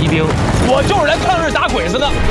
兵。 我就是来抗日打鬼子的。